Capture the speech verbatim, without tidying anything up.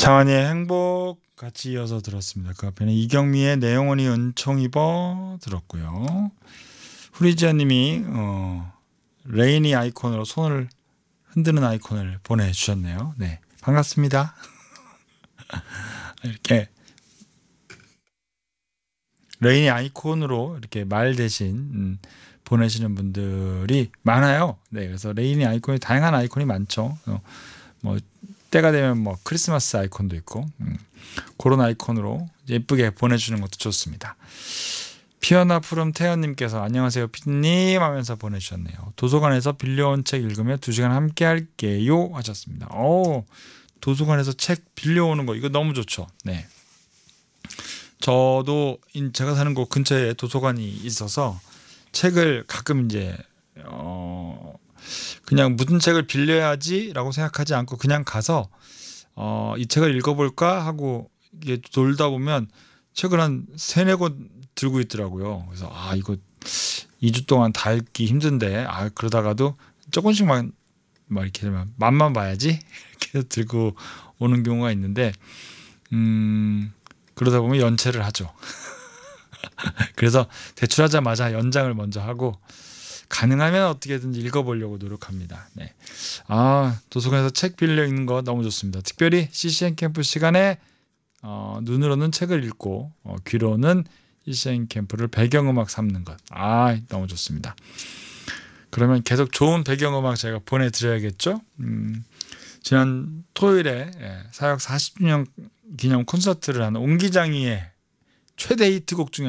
장한이의 행복 같이 이어서 들었습니다. 그 앞에는 이경미의 내 영혼이 은총 입어 들었고요. 후리지아님이 어, 레이니 아이콘으로 손을 흔드는 아이콘을 보내주셨네요. 네, 반갑습니다. 이렇게 레이니 아이콘으로 이렇게 말 대신 음, 보내시는 분들이 많아요. 네, 그래서 레이니 아이콘이 다양한 아이콘이 많죠. 어, 뭐 때가 되면 뭐 크리스마스 아이콘도 있고 음, 그런 아이콘으로 예쁘게 보내주는 것도 좋습니다. 피어나 푸름 태연님께서 안녕하세요 피디님 하면서 보내주셨네요. 도서관에서 빌려온 책 읽으며 두 시간 함께 할게요 하셨습니다. 오, 도서관에서 책 빌려오는 거 이거 너무 좋죠. 네, 저도 제가 사는 곳 근처에 도서관이 있어서 책을 가끔 이제 어 그냥 무슨 책을 빌려야지라고 생각하지 않고 그냥 가서 어, 이 책을 읽어볼까 하고 이게 돌다 보면 책을 한 세네 권 들고 있더라고요. 그래서 아 이거 이 주 동안 다 읽기 힘든데 아 그러다가도 조금씩만 막 이렇게 되면 맛만 봐야지 이렇게 해서 들고 오는 경우가 있는데 음 그러다 보면 연체를 하죠. 그래서 대출하자마자 연장을 먼저 하고 가능하면 어떻게든지 읽어보려고 노력합니다. 네. 아, 도서관에서 책 빌려 읽는 거 너무 좋습니다. 특별히 씨씨엔 캠프 시간에 어, 눈으로는 책을 읽고 어, 귀로는 씨씨엔 캠프를 배경음악 삼는 것. 아, 너무 좋습니다. 그러면 계속 좋은 배경음악 제가 보내드려야겠죠? 음, 지난 토요일에 예, 사역 사십 주년 기념 콘서트를 한 옹기장이의 최대 히트곡 중에